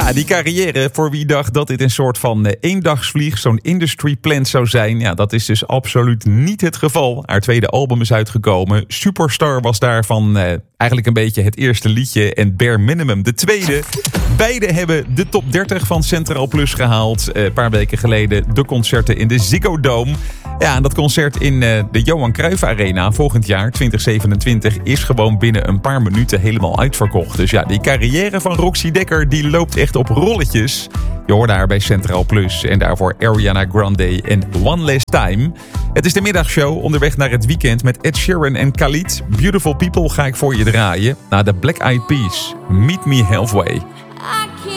Ja, die carrière, voor wie dacht dat dit een soort van eendagsvlieg, zo'n industry plant zou zijn. Ja, dat is dus absoluut niet het geval. Haar tweede album is uitgekomen. Superstar was daarvan eigenlijk een beetje het eerste liedje en Bare Minimum de tweede. Beide hebben de top 30 van Centraal Plus gehaald. Een paar weken geleden de concerten in de Ziggo Dome. Ja, en dat concert in de Johan Cruijff Arena volgend jaar, 2027, is gewoon binnen een paar minuten helemaal uitverkocht. Dus ja, die carrière van Roxy Dekker, die loopt echt op rolletjes. Je hoorde haar bij Centraal Plus en daarvoor Ariana Grande en One Last Time. Het is de middagshow onderweg naar het weekend met Ed Sheeran en Khalid. Beautiful People ga ik voor je draaien. Na de Black Eyed Peas, Meet Me Halfway.